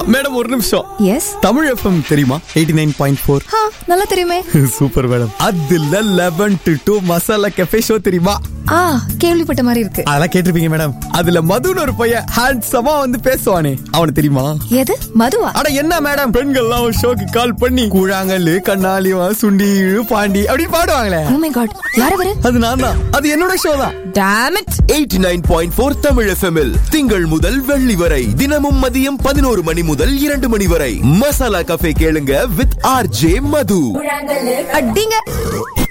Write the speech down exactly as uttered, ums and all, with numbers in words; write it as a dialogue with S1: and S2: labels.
S1: Madam ஒரு நிமிஷம்.
S2: S.
S1: Tamil FM தெரியுமா? Eighty nine point four.
S2: ஹா, நல்லா தெரியுமே.
S1: Super madam. அதுல eleven to two masala cafe show தெரியுமா?
S2: ஆ, கேள்விப்பட்ட மாதிரி இருக்கு.
S1: அதெல்லாம் கேட்டிருப்பீங்க மேடம். அதுல மதுன்னு ஒரு பையன் ஹேண்ட்ஸமா வந்து பேசுவானே, அவனுக்கு தெரியுமா?
S2: எது மதுவா?
S1: அட என்ன மேடம், பெண்கள்லாம் ஒரு ஷோக்கு கால் பண்ணி கூழாங்கல்லு கண்ணாலிவா சுண்டி பாண்டி அப்படின்னு பாடுவாங்களே.
S2: ஓ மை காட், யார் அவரு?
S1: அது நான் தான். அது என்னோட ஷோ தான்.
S2: Tom it.
S3: Eighty nine point four Tamil எஃப்எம்மில் திங்கள் முதல் வெள்ளி வரை தினமும் மதியம் பதினோரு மணி முதல் இரண்டு மணி வரை மசாலா கஃபே கேளுங்க வித் ஆர் ஜே மது.
S2: அடிங்க.